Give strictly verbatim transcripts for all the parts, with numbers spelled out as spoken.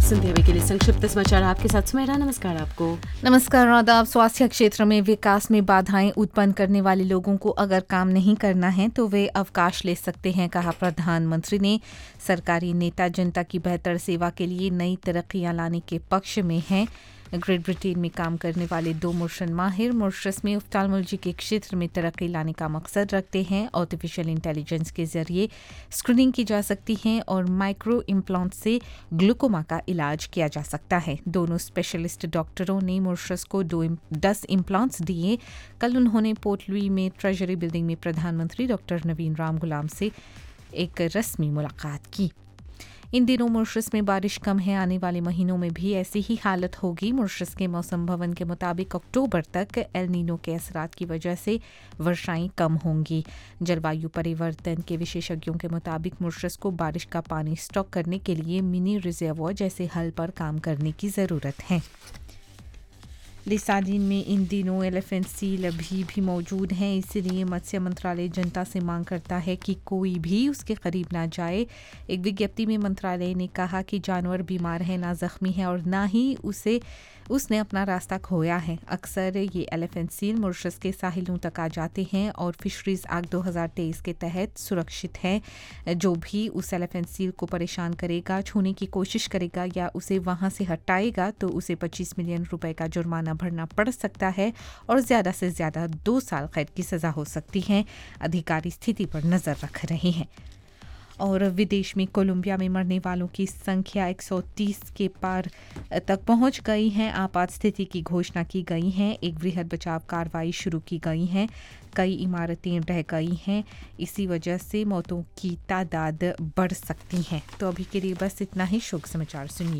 सुनते हुए के लिए संक्षिप्त समाचार आपके साथ सुमेरा। नमस्कार आपको। नमस्कार आदाब। स्वास्थ्य क्षेत्र में विकास में बाधाएं उत्पन्न करने वाले लोगों को अगर काम नहीं करना है तो वे अवकाश ले सकते हैं, कहा प्रधानमंत्री ने। सरकारी नेता जनता की बेहतर सेवा के लिए नई तरक्कियां लाने के पक्ष में हैं। ग्रेट ब्रिटेन में काम करने वाले दो मुर्शन माहिर मॉरिशस में ऑफ्थाल्मोलॉजी के क्षेत्र में तरक्की लाने का मकसद रखते हैं। आर्टिफिशियल इंटेलिजेंस के जरिए स्क्रीनिंग की जा सकती है और माइक्रो इम्प्लांट से ग्लूकोमा का इलाज किया जा सकता है। दोनों स्पेशलिस्ट डॉक्टरों ने मॉरिशस को दो दस इम्प्लांट्स दिए। कल उन्होंने पोर्ट लुई में ट्रेजरी बिल्डिंग में प्रधानमंत्री डॉक्टर नवीन राम गुलाम से एक रस्मी मुलाकात की। इन दिनों मॉरिशस में बारिश कम है। आने वाले महीनों में भी ऐसी ही हालत होगी। मॉरिशस के मौसम भवन के मुताबिक अक्टूबर तक एल नीनो के असरात की वजह से वर्षाएं कम होंगी। जलवायु परिवर्तन के विशेषज्ञों के मुताबिक मॉरिशस को बारिश का पानी स्टॉक करने के लिए मिनी रिजर्वॉयर जैसे हल पर काम करने की ज़रूरत है। लिसाडीन में इन दिनों एलिफेंट सील अभी भी मौजूद हैं, इसलिए मत्स्य मंत्रालय जनता से मांग करता है कि कोई भी उसके करीब ना जाए। एक विज्ञप्ति में मंत्रालय ने कहा कि जानवर बीमार है, ना जख्मी है और ना ही उसे उसने अपना रास्ता खोया है। अक्सर ये एलिफेंट सील मॉरिशस के साहिलों तक आ जाते हैं और फिशरीज एक्ट दो हज़ार तेईस के तहत सुरक्षित हैं। जो भी उस एलिफेंट सील को परेशान करेगा, छूने की कोशिश करेगा या उसे वहां से हटाएगा तो उसे पच्चीस मिलियन रुपए का जुर्माना भरना पड़ सकता है और ज़्यादा से ज़्यादा दो साल कैद की सज़ा हो सकती है। अधिकारी स्थिति पर नज़र रख रहे हैं। और विदेश में कोलंबिया में मरने वालों की संख्या एक सौ तीस के पार तक पहुंच गई है। आपात स्थिति की घोषणा की गई है। एक वृहद बचाव कार्रवाई शुरू की गई है। कई इमारतें ढह गई हैं। इसी वजह से मौतों की तादाद बढ़ सकती है। तो अभी के लिए बस इतना ही। शोक समाचार सुनिए।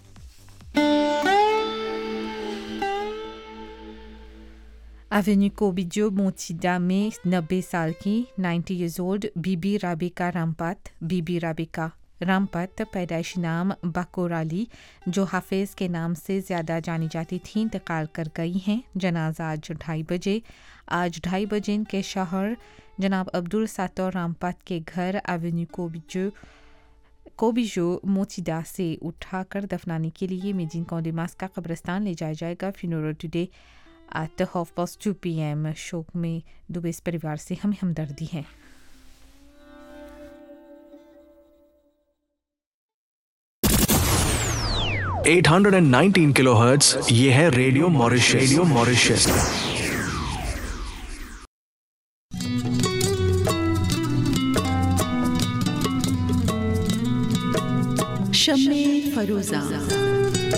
एवेन्यू कोबिजो मोचिदा में नब्बे साल की नब्बे ईयर्स ओल्ड बीबी राबिका रामपत बीबी राबिका रामपत पैदाइशी नाम बकोराली, जो हाफिज के नाम से ज़्यादा जानी जाती थी, इंतकाल कर गई हैं। जनाजा आज ढाई बजे आज ढाई बजे इनके शहर जनाब अब्दुल सत्तार रामपत के घर एवेन्यू कोबिजो कोबिजो मोचिदा से उठाकर दफनाने के लिए मेजिन कौंडेमास का कब्रिस्तान ले जाया जाएगा। Funeral today at half past to P M. शोक में डूबे इस परिवार से हमें हमदर्दी है। आठ सौ उन्नीस किलोहर्ट्ज़, ये है radio Mauritius. Radio Mauritius. शम्मे Feroza.